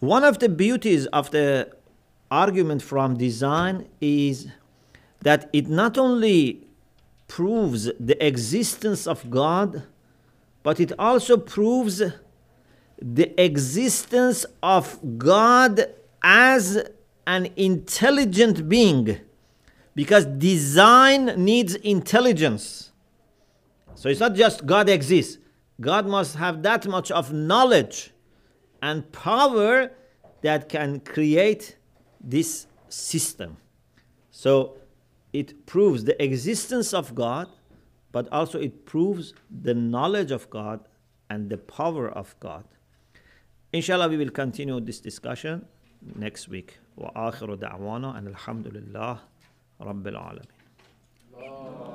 One of the beauties of the argument from design is that it not only proves the existence of God, but it also proves the existence of God as an intelligent being, because design needs intelligence. So it's not just God exists. God must have that much of knowledge and power that can create this system. So it proves the existence of God, but also it proves the knowledge of God and the power of God. Inshallah, we will continue this discussion next week. وآخر دعوانا أن الحمد لله رب العالمين.